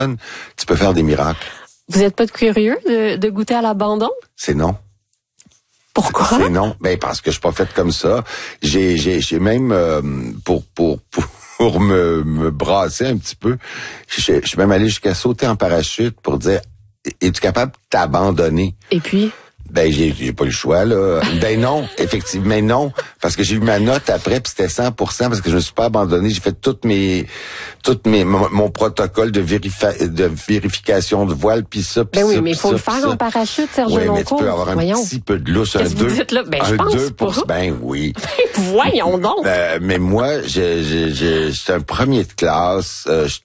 tu peux faire des miracles. Vous n'êtes pas curieux de goûter à l'abandon? C'est non. Pourquoi? C'est non. Ben, parce que je suis pas faite comme ça. J'ai même, pour me brasser un petit peu, je suis même allé jusqu'à sauter en parachute pour dire, es-tu capable de t'abandonner? Et puis? Ben, j'ai pas eu le choix, là. Ben non, effectivement, mais non, parce que j'ai eu ma note après, puis c'était 100%, parce que je me suis pas abandonné. J'ai fait mon protocole de vérification de voile, puis ça, puis ben oui, ça, mais il faut le faire en parachute, Serge Lenoncourt. Oui, mais tu peux avoir un petit peu de lousse, un 2. Ben, je pense pas. Ben oui. Voyons donc. Mais moi, j'étais un premier de classe,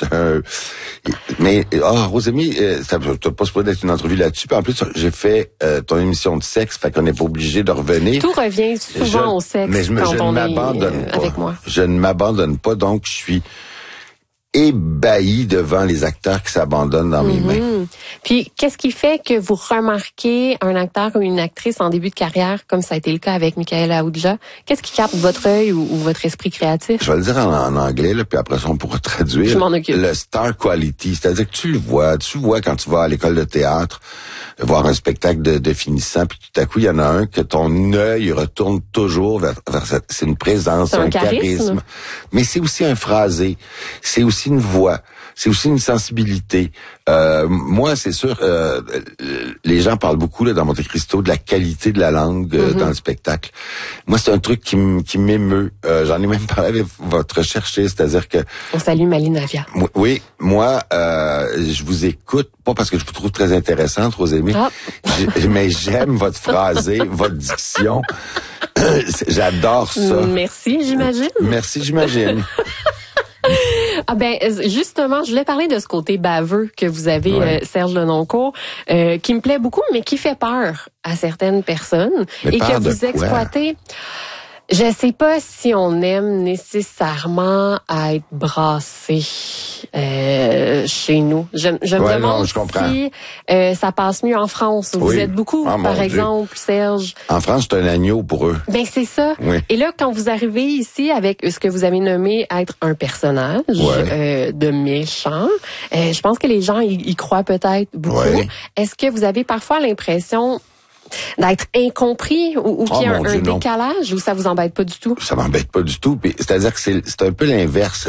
Rosémie, t'as pas supposé d'être une entrevue là-dessus, puis en plus, j'ai fait ton émission de sexe, fait qu'on n'est pas obligé de revenir. Tout revient souvent au sexe mais je ne m'abandonne pas. Avec moi. Je ne m'abandonne pas, donc je suis ébahi devant les acteurs qui s'abandonnent dans mes mains. Puis, qu'est-ce qui fait que vous remarquez un acteur ou une actrice en début de carrière, comme ça a été le cas avec Michael Aoudja? Qu'est-ce qui capte votre œil ou votre esprit créatif? Je vais le dire en anglais, là, puis après ça, on pourra traduire. Je m'en occupe. Le star quality, c'est-à-dire que tu vois quand tu vas à l'école de théâtre, voir un spectacle de finissant, puis tout à coup, il y en a un que ton œil retourne toujours vers c'est une présence, c'est un charisme. Mais c'est aussi un phrasé, c'est aussi une voix, c'est aussi une sensibilité. Moi, c'est sûr, les gens parlent beaucoup là dans Monte Cristo de la qualité de la langue dans le spectacle. Moi, c'est un truc qui m'émeut. J'en ai même parlé avec votre recherchiste, c'est-à-dire que... On salue Malinavia. Oui, moi, je vous écoute, pas parce que je vous trouve très intéressante, Rosémie, mais j'aime votre phrasé, votre diction. J'adore ça. Merci, j'imagine. Merci, j'imagine. Ah ben justement, je voulais parler de ce côté baveux que vous avez, Serge Lenoncourt, qui me plaît beaucoup, mais qui fait peur à certaines personnes et que vous exploitez. Je sais pas si on aime nécessairement à être brassé chez nous. Je me demande si ça passe mieux en France. Où vous êtes beaucoup, par exemple, Serge. En France, c'est un agneau pour eux. Ben c'est ça. Oui. Et là, quand vous arrivez ici avec ce que vous avez nommé être un personnage de méchant, je pense que les gens y croient peut-être beaucoup. Ouais. Est-ce que vous avez parfois l'impression d'être incompris ou qu'il y a un décalage ou ça vous embête pas du tout? Ça m'embête pas du tout. C'est-à-dire que c'est un peu l'inverse.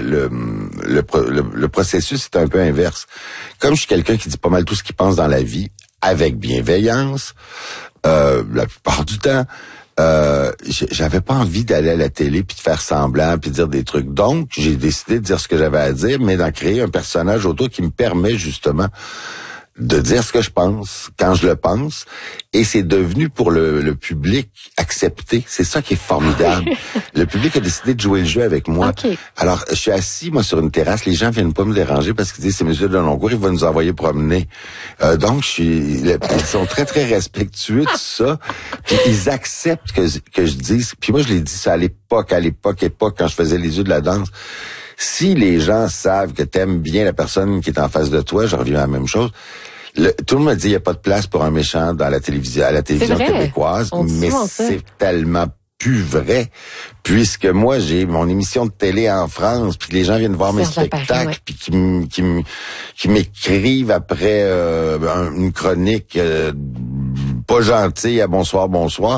Le processus est un peu inverse. Comme je suis quelqu'un qui dit pas mal tout ce qu'il pense dans la vie, avec bienveillance, la plupart du temps, j'avais pas envie d'aller à la télé puis de faire semblant puis de dire des trucs. Donc, j'ai décidé de dire ce que j'avais à dire, mais d'en créer un personnage autour qui me permet justement de dire ce que je pense, quand je le pense, et c'est devenu pour le public accepté. C'est ça qui est formidable. Le public a décidé de jouer le jeu avec moi. Okay. Alors, je suis assis, moi, sur une terrasse, les gens viennent pas me déranger parce qu'ils disent, c'est Monsieur Lenoncourt, il va nous envoyer promener. Donc, ils sont très, très respectueux de ça, puis ils acceptent que je dise, puis moi, je l'ai dit ça à l'époque, quand je faisais les yeux de la danse. Si les gens savent que t'aimes bien la personne qui est en face de toi, je reviens à la même chose. Tout le monde me dit il n'y a pas de place pour un méchant dans la télévision, québécoise, mais c'est tellement plus vrai, puisque moi j'ai mon émission de télé en France, puis les gens viennent voir mes spectacles, puis qui m'écrivent après une chronique pas gentille à bonsoir.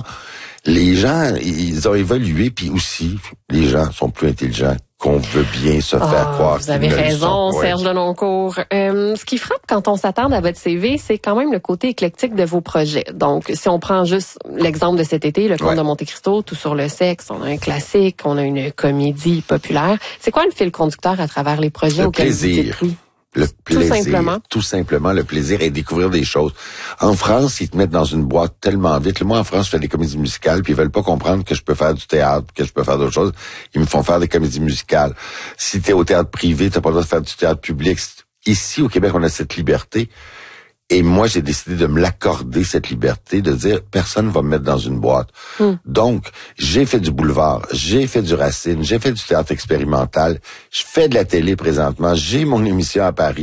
Les gens, ils ont évolué, puis aussi les gens sont plus intelligents qu'on veut bien se faire croire. Vous avez raison, Serge Lenoncourt. Ce qui frappe quand on s'attarde à votre CV, c'est quand même le côté éclectique de vos projets. Donc, si on prend juste l'exemple de cet été, le Comte de Monte Cristo, tout sur le sexe, on a un classique, on a une comédie populaire. C'est quoi le fil conducteur à travers les projets auxquels vous dites oui? Le plaisir, tout simplement le plaisir et découvrir des choses. En France, ils te mettent dans une boîte tellement vite. Moi, en France, je fais des comédies musicales, puis ils veulent pas comprendre que je peux faire du théâtre, que je peux faire d'autres choses. Ils me font faire des comédies musicales. Si t'es au théâtre privé, t'as pas le droit de faire du théâtre public. Ici, au Québec, on a cette liberté. Et moi, j'ai décidé de me l'accorder, cette liberté, de dire, personne va me mettre dans une boîte. Donc, j'ai fait du boulevard, j'ai fait du Racine, j'ai fait du théâtre expérimental, je fais de la télé présentement, j'ai mon émission à Paris.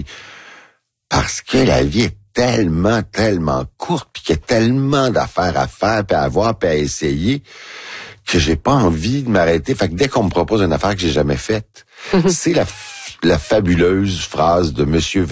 Parce que la vie est tellement, tellement courte, puis qu'il y a tellement d'affaires à faire, puis à voir, puis à essayer, que j'ai pas envie de m'arrêter. Fait que dès qu'on me propose une affaire que j'ai jamais faite, c'est la fabuleuse phrase de Monsieur